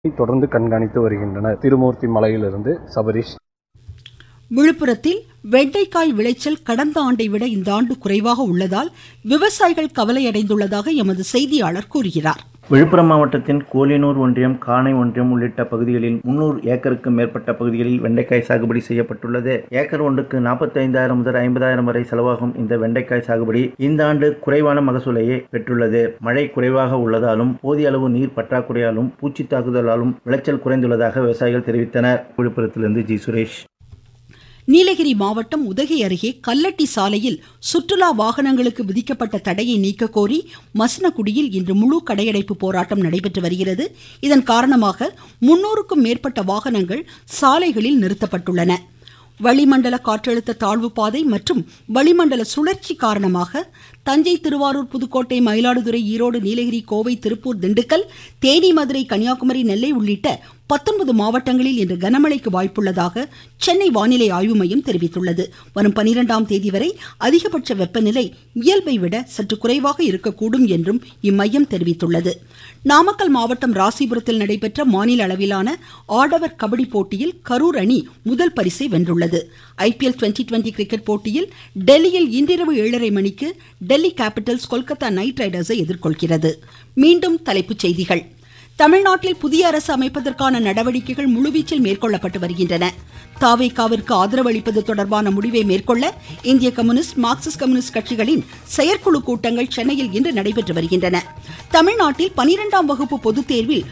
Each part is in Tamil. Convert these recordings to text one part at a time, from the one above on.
தொடர்ந்து கண்காணித்து வருகின்றனர். திருமூர்த்தி மலையிலிருந்து சபரீஷ். விழுப்புரத்தில் வெண்டைக்காய் விளைச்சல் கடந்த ஆண்டை விட இந்த ஆண்டு குறைவாக உள்ளதால் விவசாயிகள் கவலையடைந்துள்ளதாக எமது செய்தியாளர் கூறுகிறார். விழுப்புரம் மாவட்டத்தின் கோலியனூர் ஒன்றியம், காணை ஒன்றியம் உள்ளிட்ட பகுதிகளில் 300 ஏக்கருக்கும் மேற்பட்ட பகுதிகளில் வெண்டைக்காய் சாகுபடி செய்யப்பட்டுள்ளது. ஏக்கர் ஒன்றுக்கு 45,000 முதல் 50,000 வரை செலவாகும் இந்த வெண்டைக்காய் சாகுபடி இந்த ஆண்டு குறைவான மகசூலையே பெற்றுள்ளது. மழை குறைவாக உள்ளதாலும் போதிய அளவு நீர் பற்றாக்குறையாலும் பூச்சி தாக்குதலாலும் விளைச்சல் குறைந்துள்ளதாக விவசாயிகள் தெரிவித்தனர். விழுப்புரத்திலிருந்து ஜி சுரேஷ். நீலகிரி மாவட்டம் உதகை அருகே கல்லட்டி சாலையில் சுற்றுலா வாகனங்களுக்கு விதிக்கப்பட்ட தடையை நீக்க கோரி மசனகுடியில் இன்று முழு கடையடைப்பு போராட்டம் நடைபெற்று வருகிறது. இதன் காரணமாக 300க்கும் மேற்பட்ட வாகனங்கள் சாலைகளில் நிறுத்தப்பட்டுள்ளன. வளிமண்டல காற்றழுத்த தாழ்வு பாதை மற்றும் வளிமண்டல சுழற்சி காரணமாக தஞ்சை, திருவாரூர், புதுக்கோட்டை, மயிலாடுதுறை, ஈரோடு, நீலகிரி, கோவை, திருப்பூர், திண்டுக்கல், தேனி, மதுரை, கன்னியாகுமரி, நெல்லை உள்ளிட்ட 19 மாவட்டங்களில் இன்று கனமழைக்கு வாய்ப்புள்ளதாக சென்னை வானிலை ஆய்வு மையம் தெரிவித்துள்ளது. வரும் 12ஆம் தேதி வரை அதிகபட்ச வெப்பநிலை இயல்பை விட சற்று குறைவாக இருக்கக்கூடும் என்றும் இம்மையம் தெரிவித்துள்ளது. நாமக்கல் மாவட்டம் ராசிபுரத்தில் நடைபெற்ற மாநில அளவிலான ஆடவர் கபடி போட்டியில் கரூர் அணி முதல் பரிசை வென்றுள்ளது. IPL 2020 கிரிக்கெட் போட்டியில் டெல்லியில் இன்றிரவு 7:30 மணிக்கு டெல்லி கேபிட்டல்ஸ் கொல்கத்தா நைட் ரைடர்ஸை எதிர்கொள்கிறது. மீண்டும் தலைப்புச் செய்திகள். தமிழ்நாட்டில் புதிய அரசு அமைப்பதற்கான நடவடிக்கைகள் முழுவீச்சில் மேற்கொள்ளப்பட்டு வருகின்றன. தாவேகாவிற்கு ஆதரவு அளிப்பது தொடர்பான முடிவை மேற்கொள்ள இந்திய கம்யூனிஸ்ட், மார்க்சிஸ்ட் கம்யூனிஸ்ட் கட்சிகளின் செயற்குழு கூட்டங்கள் சென்னையில் இன்று நடைபெற்று வருகின்றன. தமிழ்நாட்டில் 12ஆம் வகுப்பு பொதுத் தேர்வில்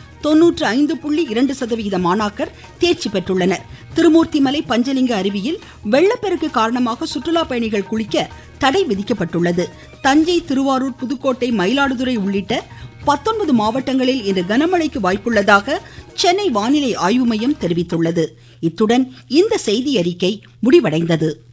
95.2% மாணாக்கர் தேர்ச்சி பெற்றுள்ளனர். திருமூர்த்திமலை பஞ்சலிங்க அருவியில் வெள்ளப்பெருக்கு காரணமாக சுற்றுலா பயணிகள் குளிக்க தடை விதிக்கப்பட்டுள்ளது. தஞ்சை, திருவாரூர், புதுக்கோட்டை, மயிலாடுதுறை உள்ளிட்ட 19 மாவட்டங்களில் இன்று கனமழைக்கு வாய்ப்புள்ளதாக சென்னை வானிலை ஆய்வு மையம் தெரிவித்துள்ளது. இத்துடன் இந்த செய்தி அறிக்கை முடிவடைந்தது.